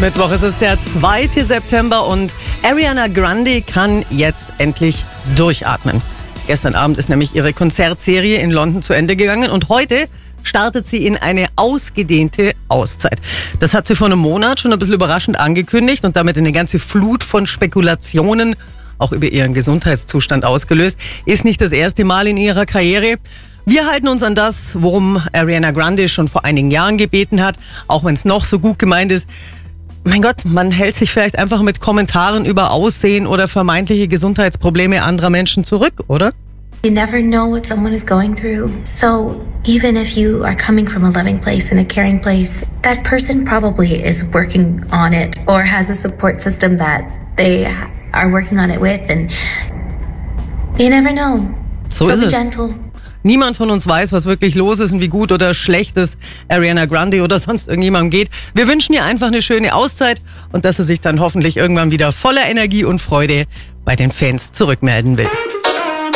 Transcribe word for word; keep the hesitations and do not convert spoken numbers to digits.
Mittwoch. Es ist der zweite September und Ariana Grande kann jetzt endlich durchatmen. Gestern Abend ist nämlich ihre Konzertserie in London zu Ende gegangen und heute startet sie in eine ausgedehnte Auszeit. Das hat sie vor einem Monat schon ein bisschen überraschend angekündigt und damit eine ganze Flut von Spekulationen auch über ihren Gesundheitszustand ausgelöst. Ist nicht das erste Mal in ihrer Karriere. Wir halten uns an das, worum Ariana Grande schon vor einigen Jahren gebeten hat, auch wenn es noch so gut gemeint ist. Mein Gott, man hält sich vielleicht einfach mit Kommentaren über Aussehen oder vermeintliche Gesundheitsprobleme anderer Menschen zurück, oder? You never know what someone is going through. So even if you are coming from a loving place and a caring place, that person probably is working on it or has a support system that they are working on it with, and you never know. So, so ist be es. Gentle. Niemand von uns weiß, was wirklich los ist und wie gut oder schlecht es Ariana Grande oder sonst irgendjemandem geht. Wir wünschen ihr einfach eine schöne Auszeit und dass sie sich dann hoffentlich irgendwann wieder voller Energie und Freude bei den Fans zurückmelden will.